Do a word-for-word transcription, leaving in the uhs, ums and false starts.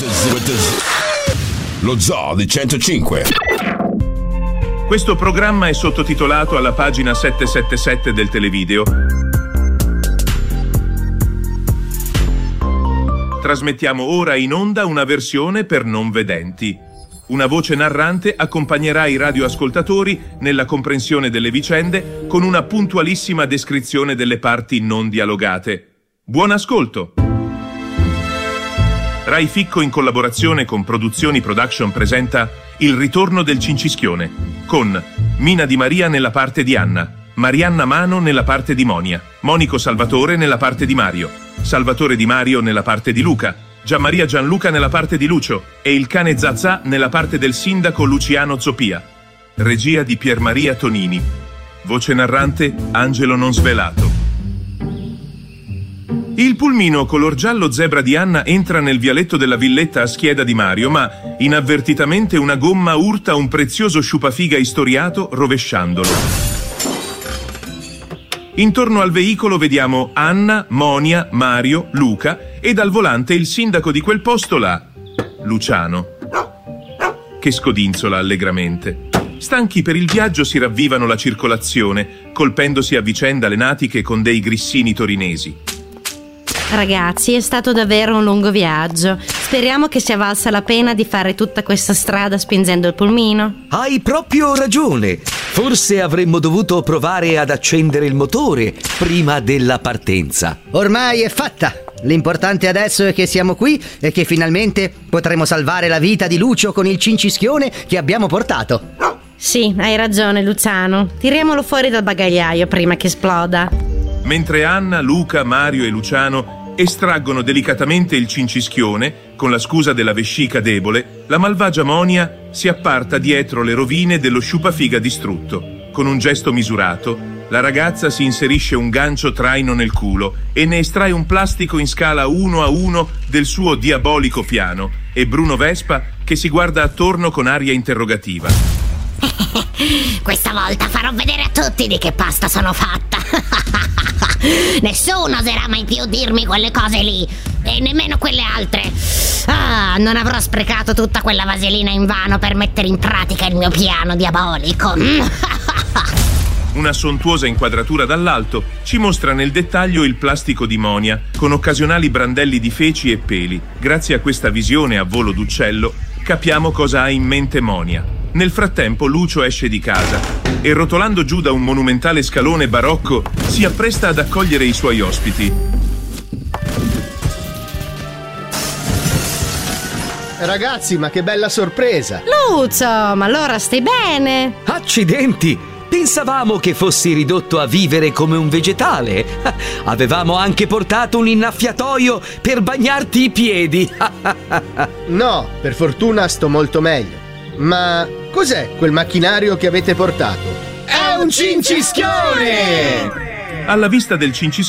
Lo Zoo di centocinque. Questo programma è sottotitolato alla pagina settecentosettantasette del televideo. Trasmettiamo ora in onda una versione per non vedenti. Una voce narrante accompagnerà i radioascoltatori nella comprensione delle vicende con una puntualissima descrizione delle parti non dialogate. Buon ascolto! Rai Ficco in collaborazione con Produzioni Production presenta Il ritorno del Cincischione con Mina Di Maria nella parte di Anna, Marianna Mano nella parte di Monia, Monico Salvatore nella parte di Mario, Salvatore Di Mario nella parte di Luca, Gianmaria Gianluca nella parte di Lucio e il cane Zazà nella parte del sindaco Luciano Zoppia. Regia di Piermaria Tonini. Voce narrante Angelo Non Svelato. Il pulmino color giallo zebra di Anna entra nel vialetto della villetta a schiena di Mario, ma inavvertitamente una gomma urta un prezioso sciupafiga istoriato rovesciandolo. Intorno al veicolo vediamo Anna, Monia, Mario, Luca e dal volante il sindaco di quel posto là, Luciano, che scodinzola allegramente. Stanchi per il viaggio si ravvivano la circolazione, colpendosi a vicenda le natiche con dei grissini torinesi. Ragazzi, è stato davvero un lungo viaggio. Speriamo che sia valsa la pena di fare tutta questa strada spingendo il pulmino. Hai proprio ragione. Forse avremmo dovuto provare ad accendere il motore prima della partenza. Ormai è fatta. L'importante adesso è che siamo qui e che finalmente potremo salvare la vita di Lucio con il cincischione che abbiamo portato. Sì, hai ragione, Luciano. Tiriamolo fuori dal bagagliaio prima che esploda. Mentre Anna, Luca, Mario e Luciano estraggono delicatamente il cincischione, con la scusa della vescica debole, la malvagia Monia si apparta dietro le rovine dello sciupafiga distrutto. Con un gesto misurato, la ragazza si inserisce un gancio traino nel culo e ne estrae un plastico in scala uno a uno del suo diabolico piano, e Bruno Vespa che si guarda attorno con aria interrogativa. Questa volta farò vedere a tutti di che pasta sono fatta. Nessuno oserà mai più dirmi quelle cose lì, e nemmeno quelle altre. Ah, non avrò sprecato tutta quella vaselina invano per mettere in pratica il mio piano diabolico. Una sontuosa inquadratura dall'alto ci mostra nel dettaglio il plastico di Monia, con occasionali brandelli di feci e peli. Grazie a questa visione a volo d'uccello capiamo cosa ha in mente Monia. Nel frattempo Lucio esce di casa e, rotolando giù da un monumentale scalone barocco, si appresta ad accogliere i suoi ospiti. Ragazzi, ma che bella sorpresa! Lucio, ma allora stai bene? Accidenti! Pensavamo che fossi ridotto a vivere come un vegetale. Avevamo anche portato un innaffiatoio per bagnarti i piedi. No, per fortuna sto molto meglio. Ma cos'è quel macchinario che avete portato? È un cincischione! Alla vista del cincischione